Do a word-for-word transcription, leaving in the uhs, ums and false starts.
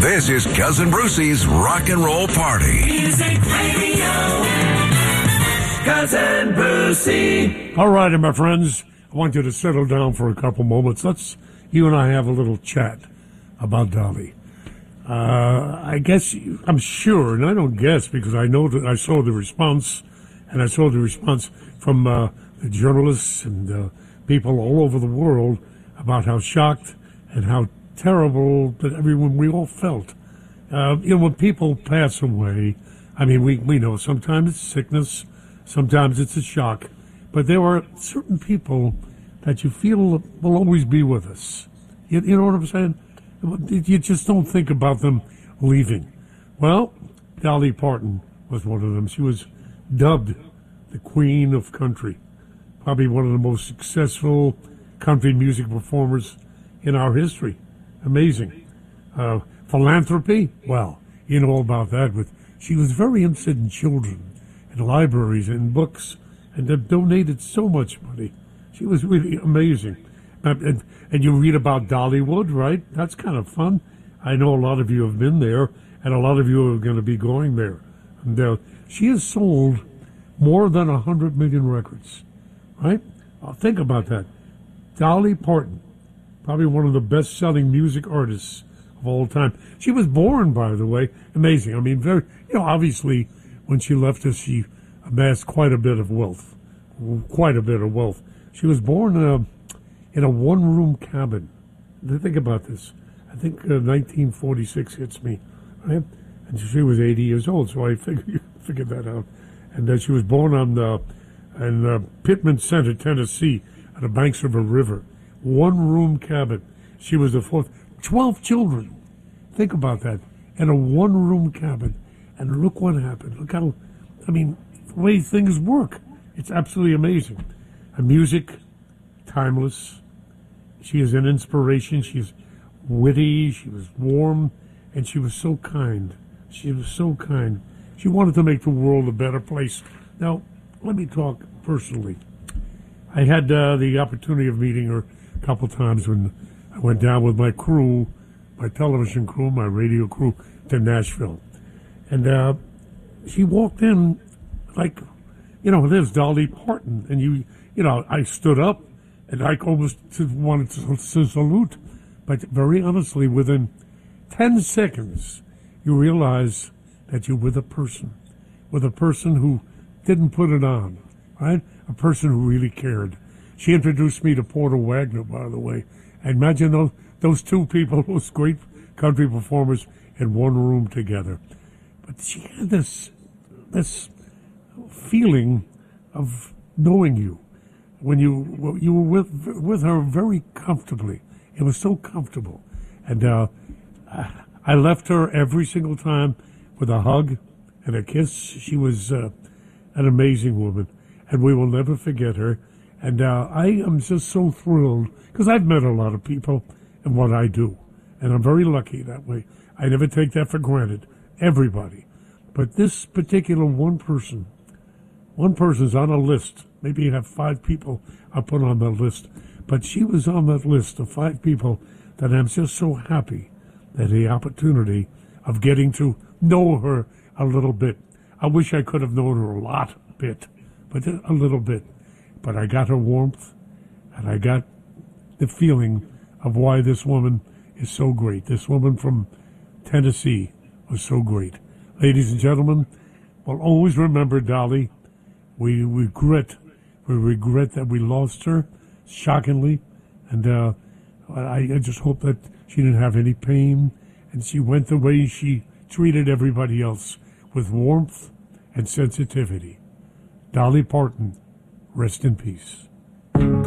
This is Cousin Brucey's Rock and Roll Party. Music Radio. Cousin Brucey. All right, my friends, I want you to settle down for a couple moments. Let's, you and I have a little chat about Dolly. Uh, I guess, I'm sure, and I don't guess because I know that I saw the response, and I saw the response from uh, the journalists and uh, people all over the world about how shocked and how terrible that everyone, we all felt. Uh, you know, when people pass away, I mean, we, we know sometimes it's sickness, sometimes it's a shock, but there are certain people that you feel will always be with us. You, you know what I'm saying? You just don't think about them leaving. Well, Dolly Parton was one of them. She was dubbed the Queen of Country, probably one of the most successful country music performers in our history. Amazing. Uh, philanthropy, well, you know all about that. But she was very interested in children, and libraries, and books, and they donated so much money. She was really amazing. Uh, and, and you read about Dollywood, right? That's kind of fun. I know a lot of you have been there, and a lot of you are going to be going there. And uh, she has sold more than one hundred million records, right? Uh, think about that. Dolly Parton, probably one of the best-selling music artists of all time. She was born, by the way, amazing. I mean, very, you know, obviously, when she left us, she amassed quite a bit of wealth, quite a bit of wealth. She was born uh, in a one-room cabin. Think about this. I think uh, nineteen forty-six hits me, right? And she was eighty years old, so I figured, figured that out. And uh, she was born on the, in uh, Pittman Center, Tennessee, on the banks of a river. One-room cabin. She was the fourth. Twelve children. Think about that. In a one-room cabin. And look what happened. Look how, I mean, the way things work. It's absolutely amazing. Her music, timeless. She is an inspiration. She's witty. She was warm. And she was so kind. She was so kind. She wanted to make the world a better place. Now, let me talk personally. I had uh, the opportunity of meeting her a couple times when I went down with my crew, my television crew, my radio crew, to Nashville. And uh, she walked in like, you know, there's Dolly Parton. And, you you know, I stood up and I almost wanted to, to salute. But very honestly, within ten seconds, you realize that you're with a person, with a person who didn't put it on, right? A person who really cared. She introduced me to Porter Wagoner, by the way. And imagine those, those two people, those great country performers, in one room together. But she had this, this feeling of knowing you. When you you were with with her very comfortably. It was so comfortable. And uh, I left her every single time with a hug and a kiss. She was uh, an amazing woman, and we will never forget her. And uh, I am just so thrilled, because I've met a lot of people in what I do, and I'm very lucky that way. I never take that for granted, everybody. But this particular one person, one person's on a list. Maybe you have five people I put on that list, but she was on that list of five people that I'm just so happy that the opportunity of getting to know her a little bit. I wish I could have known her a lot, a bit, but a little bit. But I got her warmth, and I got the feeling of why this woman is so great. This woman from Tennessee was so great. Ladies and gentlemen, we'll always remember Dolly. We regret, we regret that we lost her, shockingly, and uh, I, I just hope that she didn't have any pain, and she went the way she treated everybody else, with warmth and sensitivity. Dolly Parton, rest in peace.